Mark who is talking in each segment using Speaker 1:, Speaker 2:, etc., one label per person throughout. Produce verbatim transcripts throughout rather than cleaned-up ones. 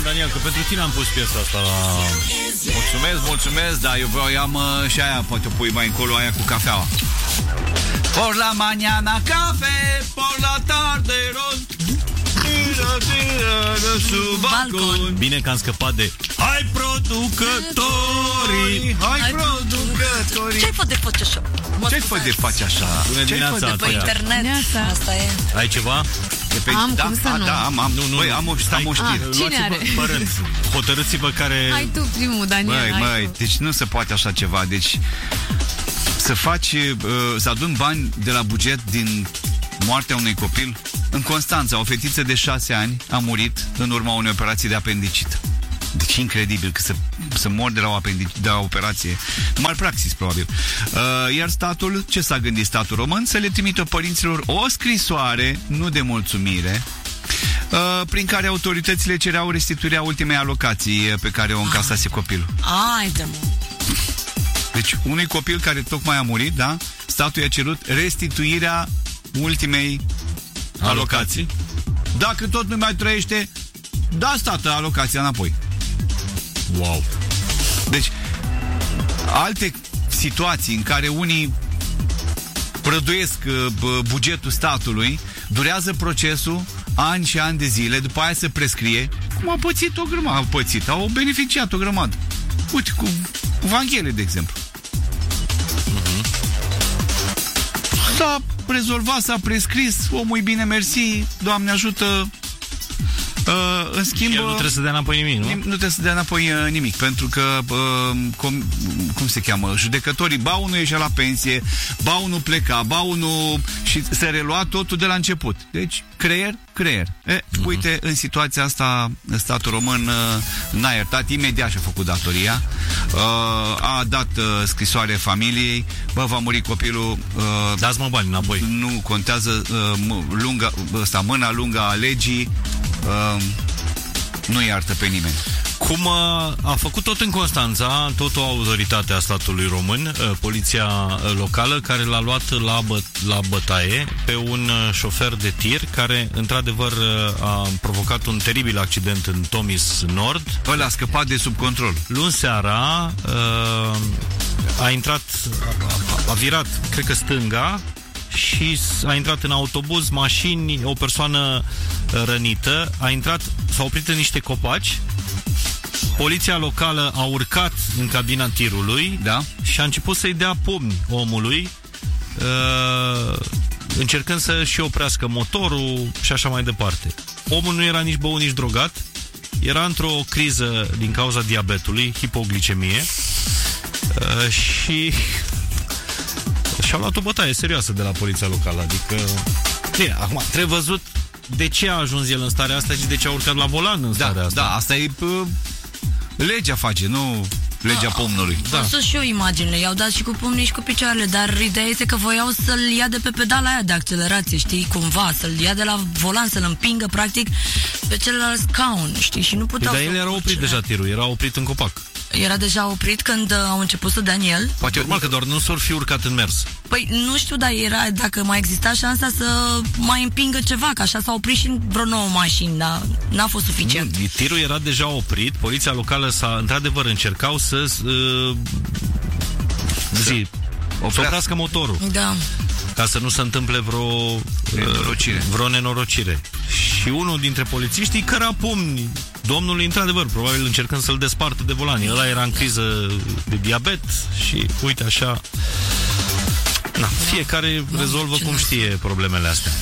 Speaker 1: Daniel, că pentru tine am pus piesa asta la...
Speaker 2: Mulțumesc, mulțumesc, dar eu voiam uh, și aia, poate o pui mai încolo, aia cu cafeaua. Por la mañana café, por la tarde ron.
Speaker 1: Balcon. Bine că am scăpat de hai producătorii,
Speaker 2: hai producătorii.
Speaker 3: Ce-ai făcut de faci așa?
Speaker 2: Ce-ai făcut de faci așa?
Speaker 1: Bună dimineața.
Speaker 3: Pe internet. Asta e.
Speaker 1: Ai ceva?
Speaker 2: Pe,
Speaker 4: am,
Speaker 2: da,
Speaker 4: cum să
Speaker 2: a,
Speaker 4: nu?
Speaker 2: Da, am, am.
Speaker 1: Nu, nu,
Speaker 2: Băi,
Speaker 1: nu.
Speaker 2: am o, am o știre.
Speaker 4: Ah, cine are?
Speaker 1: Părând. Hotărâți-vă care...
Speaker 4: Hai tu primul, Daniel.
Speaker 2: Băi, măi, deci nu se poate așa ceva. Deci să faci, uh, să aduni bani de la buget din moartea unui copil. În Constanța, o fetiță de șase ani a murit în urma unei operații de apendicită. Deci incredibil că să, să mor de la o apendic, de la o operație. Malpraxis, probabil. Uh, iar statul, ce s-a gândit statul român? Să le trimită părinților o scrisoare, nu de mulțumire, uh, prin care autoritățile cereau restituirea ultimei alocații pe care o încasase copilul.
Speaker 3: Ai de mă.
Speaker 2: Deci unui copil care tocmai a murit, da? Statul i-a cerut restituirea ultimei alocații. Dacă tot nu mai trăiește, da, stată alocația înapoi.
Speaker 1: Wow.
Speaker 2: Deci, alte situații în care unii prăduiesc uh, bugetul statului, durează procesul ani și ani de zile, după aia se prescrie, cum a pățit o grămadă, au pățit, au beneficiat o grămadă. Uite, cu Vanghele, de exemplu. Uh-huh. S-a rezolvat, s-a prescris, omul e bine, mersi, Doamne ajută. Uh, în schimb,
Speaker 1: nu trebuie să dea înapoi nimic, nu?
Speaker 2: Nu trebuie să dea înapoi uh, nimic, pentru că uh, com, cum se cheamă? Judecătorii, ba unul ieșea la pensie, ba unul pleca, ba unul și se relua totul de la început. Deci, creier, creier. E, uh-huh. Uite, în situația asta, statul român uh, n-a iertat, imediat și-a făcut datoria, uh, a dat uh, scrisoare familiei, bă, va muri copilul, uh,
Speaker 1: dați-mă bani înapoi.
Speaker 2: Nu contează uh, lunga, ăsta, mâna lungă a legii, Uh, nu iartă pe nimeni.
Speaker 1: Cum uh, a făcut tot în Constanța, tot o autoritate a statului român, uh, poliția locală, care l-a luat la, bă, la bătaie pe un uh, șofer de tir care, într-adevăr, uh, a provocat un teribil accident în Tomis Nord.
Speaker 2: Ăla a scăpat de sub control.
Speaker 1: Luni seara uh, a intrat, a, a virat, cred că stânga, și a intrat în autobuz, mașini, o persoană rănită, a intrat, s-a oprit în niște copaci. Poliția locală a urcat în cabina tirului,
Speaker 2: da,
Speaker 1: și a început să-i dea pumni omului, uh, încercând să și oprească motorul și așa mai departe. Omul nu era nici băut, nici drogat, era într-o criză din cauza diabetului, hipoglicemie, uh, și și-au luat o bătaie serioasă de la poliția locală. Adică, bine, acum trebuie văzut de ce a ajuns el în starea asta și de ce a urcat la volan în starea
Speaker 2: da,
Speaker 1: asta.
Speaker 2: Da, asta e uh, legea face, nu legea pomnului.
Speaker 3: Da. Am sus și eu imaginile, i-au dat și cu pumnii și cu picioarele, dar ideea este că voiau să-l ia de pe pedala aia de accelerație, știi, cumva, să-l ia de la volan, să-l împingă, practic, pe celălalt scaun, știi, și nu puteau.
Speaker 1: Dar el era oprit deja tirul, era oprit în copac.
Speaker 3: Era deja oprit când uh, au început să dea în el.
Speaker 1: Poate normal că doar nu s-or fi urcat în mers.
Speaker 3: Păi nu știu, dar era, dacă mai exista șansa să mai împingă ceva, că așa s-au oprit și vreo nouă mașini, dar n-a fost suficient.
Speaker 1: Nu, tirul era deja oprit, poliția locală s-a, într-adevăr, încercau să uh, zi, să oprească motorul.
Speaker 3: Da.
Speaker 1: Ca să nu se întâmple vreo
Speaker 2: nenorocire.
Speaker 1: vreo nenorocire. Și unul dintre polițiști îi căra pumni domnului, într-adevăr, probabil încercând să-l despartă de volan. Ăla era în criză de diabet și uite așa. Na, fiecare da, rezolvă cum știe problemele astea.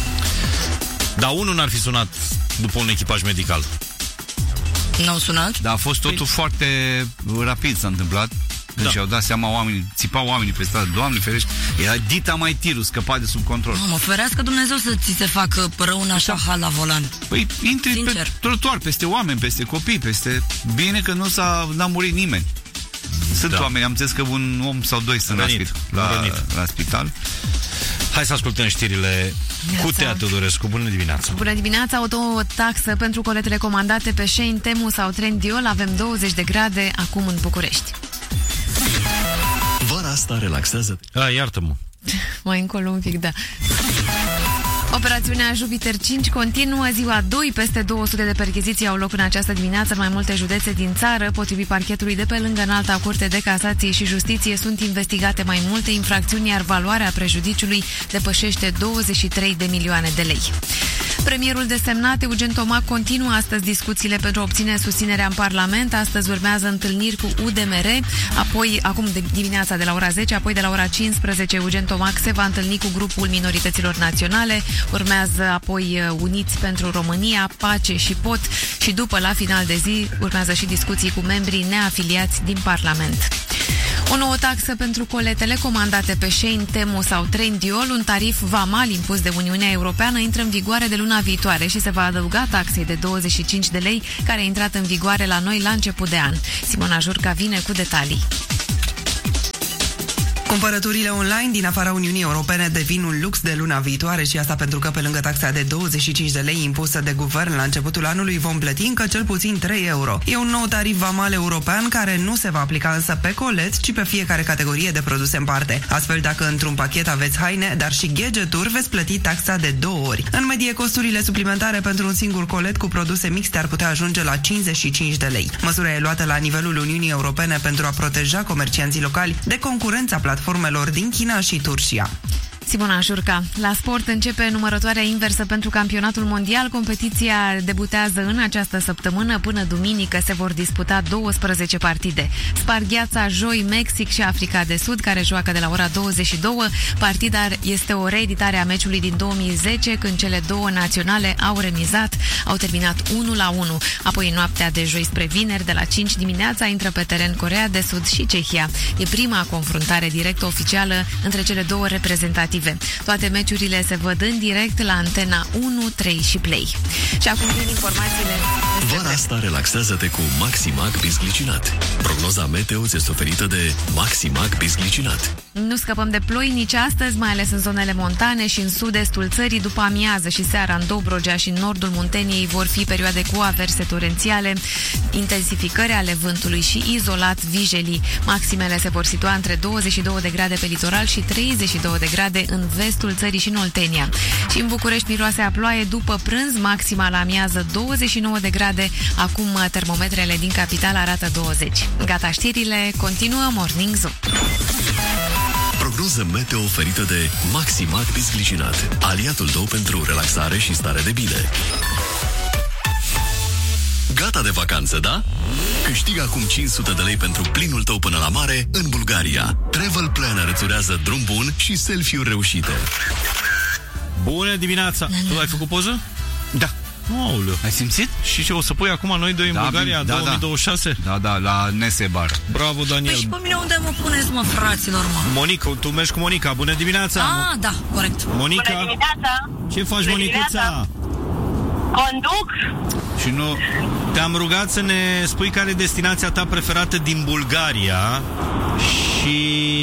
Speaker 1: Dar unul n-ar fi sunat după un echipaj medical.
Speaker 3: N-au sunat?
Speaker 2: Dar a fost totul păi... foarte rapid s-a întâmplat. Când da. și-au dat seama oamenii, țipau oamenii pe stradă, Doamne ferește, era dita mai tirul, scăpat de sub control.
Speaker 3: Mă ferească Dumnezeu să ți se facă rău în așa hal la volan.
Speaker 2: Păi intri Sincer. pe trotuar, peste oameni, peste copii, peste... Bine că nu s-a, n-a murit nimeni. Sunt da. oameni, am înțeles că un om sau doi sunt la, spit, la, la spital.
Speaker 1: Hai să ascultăm știrile cu Tea Teodorescu. Bună dimineața!
Speaker 4: Bună dimineața! Autotaxă pentru coletele comandate pe Shein, Temu sau Trendyol. Avem douăzeci de grade acum în București.
Speaker 5: Vara asta relaxează.
Speaker 1: A, iartă-mă.
Speaker 4: Mai încolo un pic, da. Operațiunea Jupiter cinci continuă ziua doi. Peste două sute de percheziții au loc în această dimineață în mai multe județe din țară. Potrivit parchetului de pe lângă Înalta Curte de Casație și Justiție, sunt investigate mai multe infracțiuni, iar valoarea prejudiciului depășește douăzeci și trei de milioane de lei. Premierul desemnat Eugen Tomac continuă astăzi discuțiile pentru a obține susținerea în Parlament. Astăzi urmează întâlniri cu U D M R, apoi, acum de dimineața de la ora zece, apoi de la ora cincisprezece, Eugen Tomac se va întâlni cu grupul minorităților naționale, urmează apoi Uniți pentru România, Pace și Pot și după, la final de zi, urmează și discuții cu membrii neafiliați din Parlament. O nouă taxă pentru coletele comandate pe Shein, Temu sau Trendyol, un tarif vamal impus de Uniunea Europeană, intră în vigoare de luna viitoare și se va adăuga taxei de douăzeci și cinci de lei care a intrat în vigoare la noi la început de an. Simona Jurca vine cu detalii.
Speaker 5: Cumpărăturile online din afara Uniunii Europene devin un lux de luna viitoare și asta pentru că pe lângă taxa de douăzeci și cinci de lei impusă de guvern la începutul anului vom plăti încă cel puțin trei euro. E un nou tarif vamal european care nu se va aplica însă pe colet, ci pe fiecare categorie de produse în parte. Astfel, dacă într-un pachet aveți haine, dar și gadgeturi, veți plăti taxa de două ori. În medie, costurile suplimentare pentru un singur colet cu produse mixte ar putea ajunge la cincizeci și cinci de lei. Măsura e luată la nivelul Uniunii Europene pentru a proteja comercianții locali de concurența platformelor din China și Turcia.
Speaker 4: Simona Jurca. La sport începe numărătoarea inversă pentru campionatul mondial. Competiția debutează în această săptămână. Până duminică se vor disputa douăsprezece partide. Spargheața joi, Mexic și Africa de Sud, care joacă de la ora douăzeci și două. Partida este o reeditare a meciului din două mii zece, când cele două naționale au remizat, au terminat unu la unu. Apoi, în noaptea de joi spre vineri, de la cinci dimineața, intră pe teren Coreea de Sud și Cehia. E prima confruntare directă oficială între cele două reprezentative. Toate meciurile se văd în direct la Antena unu, trei și Play. Și acum vin informațiile.
Speaker 6: Vara asta relaxează-te cu Maximac Bisglicinat. Prognoza meteo ți este oferită de Maximac Bisglicinat.
Speaker 4: Nu scăpăm de ploi nici astăzi, mai ales în zonele montane și în sud-estul țării. După amiază și seara în Dobrogea și în nordul Munteniei vor fi perioade cu averse torențiale, intensificări ale vântului și izolat vijelii. Maximele se vor situa între douăzeci și două de grade pe litoral și treizeci și două de grade în vestul țării și în Oltenia. Și în București miroase a ploaie după prânz, maxima la amiază douăzeci și nouă de grade. Acum termometrele din capitală arată douăzeci. Gata știrile, continuă Morning Zoo.
Speaker 6: Prognoză meteo oferită de Maximac Bisglicinat, aliatul tău pentru relaxare și stare de bine. Gata de vacanță, da? Câștigă acum cinci sute de lei pentru plinul tău până la mare în Bulgaria. Travel Planner îți urează drum bun și selfie-uri reușite.
Speaker 1: Bună dimineața! Tu ai făcut poză?
Speaker 2: Da.
Speaker 1: Aoleu.
Speaker 2: Ai simțit?
Speaker 1: Și ce, o să pui acum noi doi în
Speaker 2: da,
Speaker 1: Bulgaria
Speaker 2: da,
Speaker 1: două mii douăzeci și șase?
Speaker 2: Da, da, la Nesebar.
Speaker 1: Bravo, Daniel.
Speaker 3: Păi și pe mine unde mă puneți, mă, fraților, mă?
Speaker 1: Monica, tu mergi cu Monica. Bună dimineața!
Speaker 3: Ah, da, corect.
Speaker 1: Monica,
Speaker 7: Bună dimineața!
Speaker 1: ce faci,
Speaker 7: Bună
Speaker 1: Monicuța?
Speaker 7: dimineața. Conduc.
Speaker 1: Și nu... Te-am rugat să ne spui care e destinația ta preferată din Bulgaria și...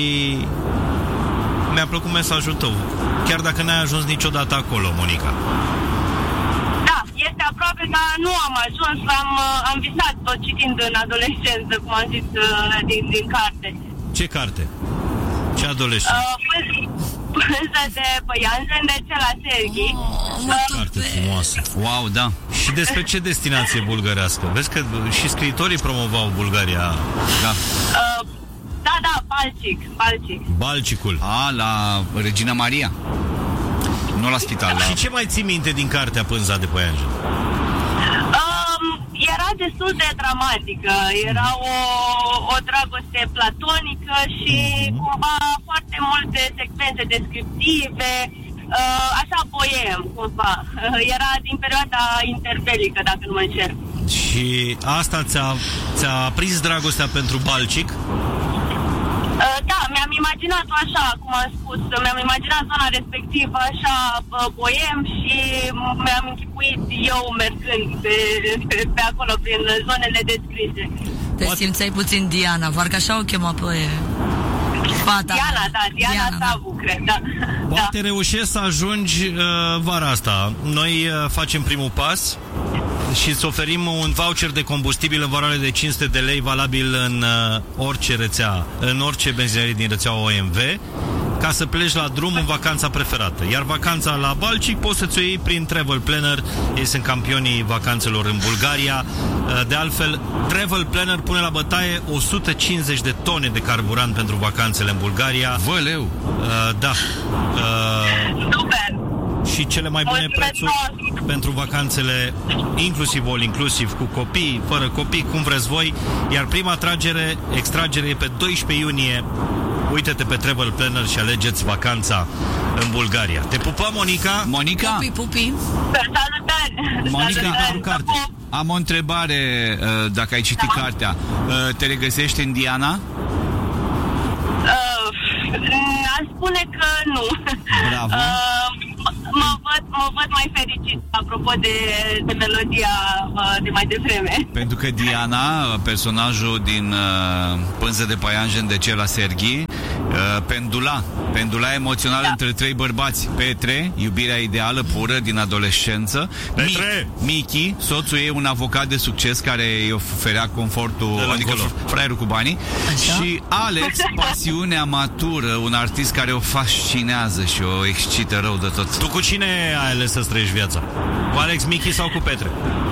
Speaker 1: mi-a plăcut mesajul tău. Chiar dacă n-ai ajuns niciodată acolo, Monica.
Speaker 7: Da, este aproape, dar nu am ajuns. Am, am visat tot citind în adolescență, cum am zis, din, din carte.
Speaker 1: Ce carte? Ce adolescent?
Speaker 7: Uh, Pânză de păianjen de cel la Serghii.
Speaker 3: Oh,
Speaker 1: carte frumoasă.
Speaker 2: Wow, da.
Speaker 1: Și despre ce destinație bulgărească? Vezi că și scriitorii promovau Bulgaria.
Speaker 2: Da.
Speaker 7: Uh, da, da, Balcic, Balcic.
Speaker 1: Balcicul.
Speaker 2: A, la Regina Maria. Nu la spital. La...
Speaker 1: Și ce mai ții minte din cartea Pânza de păianjen?
Speaker 7: Um, era destul de dramatică. Era o, o dragoste platonică și cumva foarte multe secvențe descriptive, uh, așa boiem, cumva. Uh, era din perioada interbelică, dacă nu mă înșel.
Speaker 1: Și asta ți-a, ți-a aprins dragostea pentru Balcic?
Speaker 7: Uh, da, mi-am imaginat-o așa, cum am spus, mi-am imaginat zona respectivă așa, uh, boiem, și mi-am închipuit eu mergând pe, pe, pe acolo, prin zonele descrise.
Speaker 3: Te Poate... simțeai puțin Diana, parcă așa o chema pe fata.
Speaker 7: Diana, da, Diana, Diana Savu, da. cred, da.
Speaker 1: Poate
Speaker 7: da.
Speaker 1: reușești să ajungi uh, vara asta. Noi uh, facem primul pas și îți oferim un voucher de combustibil în valoare de cinci sute de lei, valabil în uh, orice rețea, în orice benzinărie din rețeaua O M V. ca să pleci la drum în vacanța preferată. Iar vacanța la Balcic poți să-ți o iei prin Travel Planner. Ei sunt campionii vacanțelor în Bulgaria. De altfel, Travel Planner pune la bătaie o sută cincizeci de tone de carburant pentru vacanțele în Bulgaria.
Speaker 2: Văleu!
Speaker 1: Uh, da. Uh,
Speaker 7: Super!
Speaker 1: Și cele mai bune
Speaker 7: Mulțumesc
Speaker 1: prețuri
Speaker 7: mult.
Speaker 1: pentru vacanțele, inclusiv all inclusiv, cu copii, fără copii, cum vreți voi. Iar prima tragere, extragere e pe doisprezece iunie. Uite-te pe Travel Planner și alegeți vacanța în Bulgaria. Te pupăm, Monica!
Speaker 2: Monica?
Speaker 3: Pupi, pupi.
Speaker 7: Salutări!
Speaker 2: Monica,
Speaker 7: Salutări.
Speaker 1: am carte.
Speaker 2: Am o întrebare, uh, dacă ai citit
Speaker 7: Da.
Speaker 2: cartea. Uh, Te regăsești în Diana?
Speaker 7: Uh, aș spune că nu.
Speaker 2: Bravo.
Speaker 7: Uh, mă, văd, mă văd mai fericit, apropo de, de melodia uh, de mai devreme.
Speaker 2: Pentru că Diana, personajul din uh, Pânză de paianjen de Cela Serghi, uh, pendula, pendula emoțional
Speaker 7: Da.
Speaker 2: între trei bărbați. Petre, iubirea ideală, pură, din adolescență.
Speaker 1: Petre!
Speaker 2: Mi- Michi, soțul ei, un avocat de succes care îi oferea confortul,
Speaker 1: De la
Speaker 2: adică
Speaker 1: încolo.
Speaker 2: fr- fraierul cu banii.
Speaker 3: Așa?
Speaker 2: Și Alex, pasiunea matură, un artist care o fascinează și o excită rău de tot.
Speaker 1: Tu cu cine ai ales să-ți trăiești viața? Cu Alex, Michi sau cu Petre?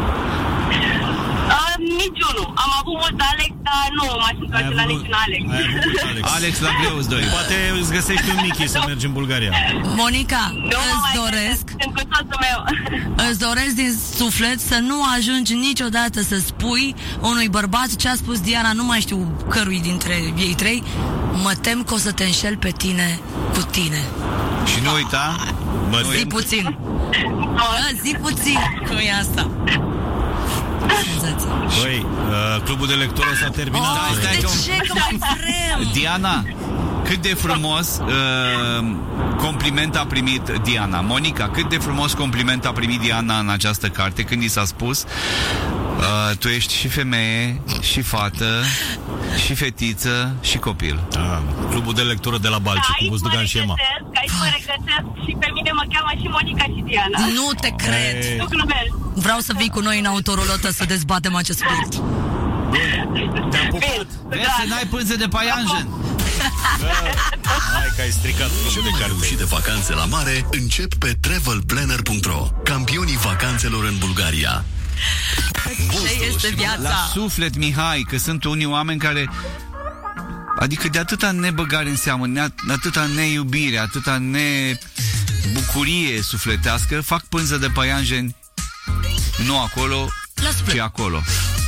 Speaker 7: Uh, niciunul. Am avut mult Alex, dar nu m-aș întoarce la niciun Alex.
Speaker 1: Ai avut mult Alex.
Speaker 2: Alex la greu îți doi.
Speaker 1: Poate îți găsești un Michi să mergi în Bulgaria.
Speaker 3: Monica,
Speaker 7: Nu mă
Speaker 3: îți
Speaker 7: mai
Speaker 3: doresc,
Speaker 7: găsesc, sunt cu soțul meu.
Speaker 3: îți doresc din suflet să nu ajungi niciodată să spui unui bărbat ce a spus Diana, nu mai știu cărui dintre ei trei, mă tem că o să te înșel pe tine cu tine.
Speaker 2: Și nu uita,
Speaker 1: Mă
Speaker 3: Zi
Speaker 1: tem
Speaker 3: puțin. Bă, zi puțin. Cum e asta? Senzație.
Speaker 1: Băi, uh, clubul de lectură s-a terminat.
Speaker 3: Oh,
Speaker 2: stai
Speaker 3: de
Speaker 2: că-
Speaker 3: ce? Că mai vrem.
Speaker 2: Diana, cât de frumos uh, compliment a primit Diana. Monica, cât de frumos compliment a primit Diana în această carte când i s-a spus uh, tu ești și femeie, și fată, și fetiță, și copil.
Speaker 1: Da, clubul de lectură de la Balcic, cu
Speaker 7: Aici mă
Speaker 1: Buzdugan și Ema.
Speaker 7: regăsesc, aici mă regăsesc și pe mine mă cheamă și Monica și Diana.
Speaker 3: Nu te cred.
Speaker 1: Ei.
Speaker 7: Nu glumesc.
Speaker 3: Vreau să vii cu noi în autorulotă să dezbatem acest subiect.
Speaker 1: Te-am pupat.
Speaker 2: Vezi să n-ai pânze de paianjen.
Speaker 1: Hai că ai stricat clubul
Speaker 6: Cele
Speaker 1: de
Speaker 6: mai
Speaker 1: carte.
Speaker 6: reușite vacanțe la mare încep pe travel planner punct ro. Campionii vacanțelor în Bulgaria.
Speaker 3: Ce este
Speaker 2: La
Speaker 3: viața?
Speaker 2: suflet, Mihai, că sunt unii oameni care, adică de atâta nebăgare în seamă, de atâta neiubire, atâta nebucurie sufletească, fac pânză de paianjen nu acolo,
Speaker 3: La suflet.
Speaker 2: ci acolo.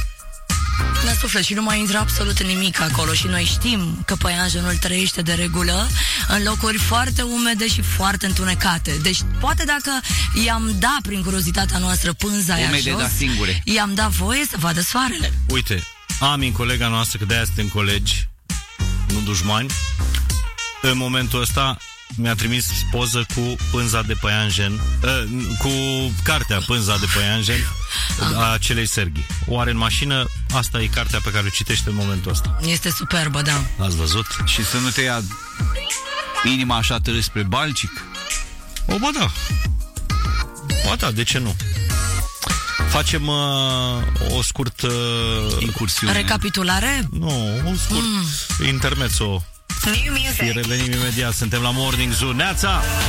Speaker 3: La suflet și nu mai intră absolut nimic acolo și noi știm că păianjenul trăiește de regulă în locuri foarte umede și foarte întunecate. Deci poate dacă i-am dat prin curiozitatea noastră pânza aia
Speaker 2: Umede,
Speaker 3: jos,
Speaker 2: dar singure.
Speaker 3: i-am dat voie să vadă soarele.
Speaker 1: Uite, Amin, colega noastră, că de-aia suntem colegi, nu dușmani, în momentul ăsta mi-a trimis poză cu pânza de păianjen, uh, cu cartea Pânza de păianjen a acelei Serghi. O are în mașină, asta e cartea pe care o citește în momentul ăsta.
Speaker 3: Este superbă, da.
Speaker 1: Ați văzut?
Speaker 2: Și să nu te ia inima așa târâ spre Balcic.
Speaker 1: O, bă, da. Ba da, de ce nu? Facem uh, o scurt... Uh,
Speaker 2: Incursiune.
Speaker 3: Recapitulare?
Speaker 1: nu, un scurt mm. intermezzo.
Speaker 3: New music.
Speaker 1: Și revenim imediat. Suntem la Morning Zoo. Neața!